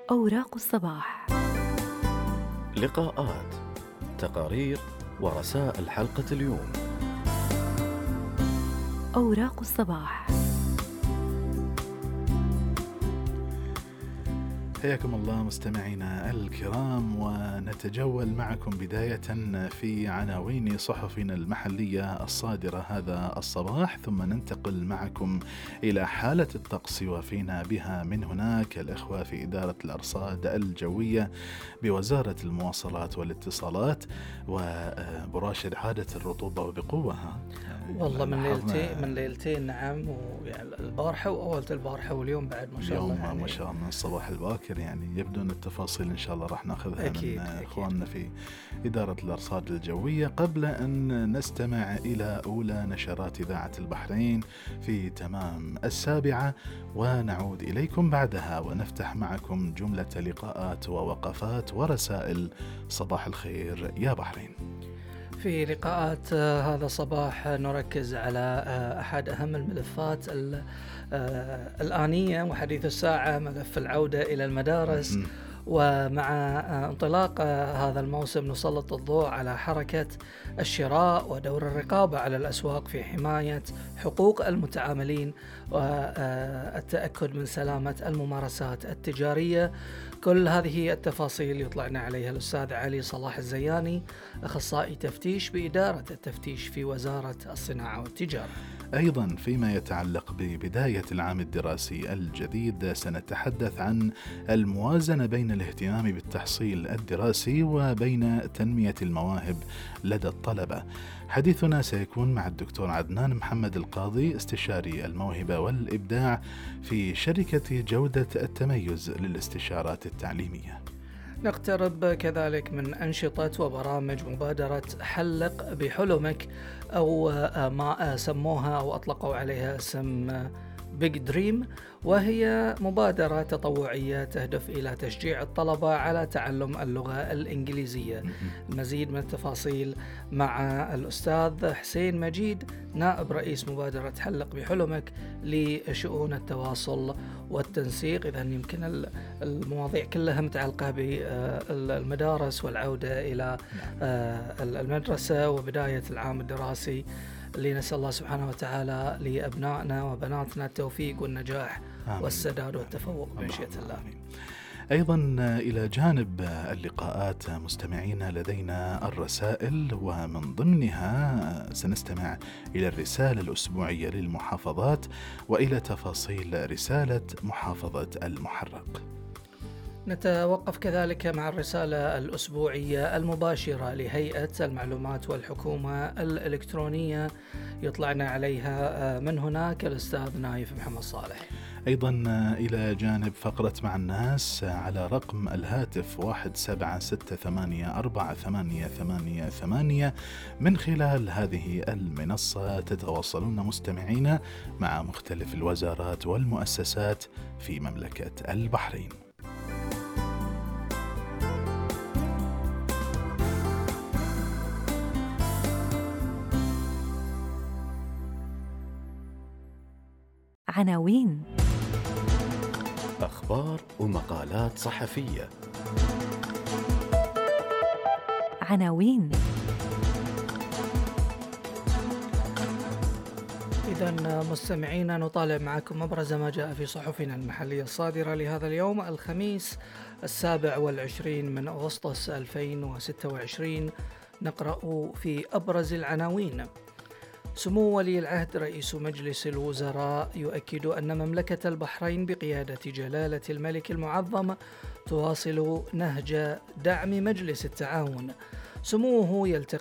أوراق الصباح. لقاءات، تقارير ورسائل حلقة اليوم. أوراق الصباح. حياكم الله مستمعينا الكرام، ونتجول معكم بداية في عناوين صحفنا المحلية الصادرة هذا الصباح، ثم ننتقل معكم إلى حالة الطقس وفينا بها من هناك. الإخوة في إدارة الأرصاد الجوية بوزارة المواصلات والاتصالات وبراشد حالة الرطوبة وبقوة. والله من ليلتين نعم، ويعني البارحة وأولة البارحة واليوم بعد ما شاء الله يعني ما شاء الله من الصباح الباكر، يعني يبدو أن التفاصيل إن شاء الله راح ناخذها أكيد من أكيد. إخواننا في إدارة الأرصاد الجوية. قبل أن نستمع إلى أولى نشرات إذاعة البحرين في تمام 7:00 ونعود إليكم بعدها ونفتح معكم جملة لقاءات ووقفات ورسائل صباح الخير يا بحرين. في لقاءات هذا الصباح نركز على أحد أهم الملفات الآنية وحديث الساعة، ملف العودة إلى المدارس. ومع انطلاق هذا الموسم نسلط الضوء على حركة الشراء ودور الرقابة على الأسواق في حماية حقوق المتعاملين والتأكد من سلامة الممارسات التجارية. كل هذه التفاصيل يطلعنا عليها الأستاذ علي صلاح الزياني، أخصائي تفتيش بإدارة التفتيش في وزارة الصناعة والتجارة. أيضا فيما يتعلق ببداية العام الدراسي الجديد سنتحدث عن الموازنة بين الاهتمام بالتحصيل الدراسي وبين تنمية المواهب لدى الطلبة. حديثنا سيكون مع الدكتور عدنان محمد القاضي، استشاري الموهبة والإبداع في شركة جودة التميز للاستشارات التعليمية. نقترب كذلك من أنشطة وبرامج مبادرة حلق بحلمك، أو ما سموها أو أطلقوا عليها اسم بيج دريم، وهي مبادرة تطوعية تهدف إلى تشجيع الطلبة على تعلم اللغة الإنجليزية. المزيد من التفاصيل مع الأستاذ حسين مجيد، نائب رئيس مبادرة حلق بحلمك لشؤون التواصل والتنسيق. إذا يمكن المواضيع كلها متعلقة بالمدارس والعودة إلى المدرسة وبداية العام الدراسي، اللي نسأل الله سبحانه وتعالى لأبنائنا وبناتنا التوفيق والنجاح والسداد والتفوق بمشيئة الله. أيضا إلى جانب اللقاءات مستمعينا لدينا الرسائل، ومن ضمنها سنستمع إلى الرسالة الأسبوعية للمحافظات وإلى تفاصيل رسالة محافظة المحرق. نتوقف كذلك مع الرسالة الأسبوعية المباشرة لهيئة المعلومات والحكومة الإلكترونية، يطلعنا عليها من هناك الأستاذ نايف محمد صالح. أيضا إلى جانب فقرة مع الناس على رقم الهاتف 17684888، من خلال هذه المنصة تتواصلون مستمعين مع مختلف الوزارات والمؤسسات في مملكة البحرين. عناوين، أخبار ومقالات صحفية. عناوين. إذن مستمعينا نطالع معكم أبرز ما جاء في صحفنا المحلية الصادرة لهذا اليوم الخميس 27 من أغسطس 2026. نقرأ في أبرز العناوين. سمو ولي العهد رئيس مجلس الوزراء يؤكد أن مملكة البحرين بقيادة جلالة الملك المعظم تواصل نهج دعم مجلس التعاون. سموه يلتقي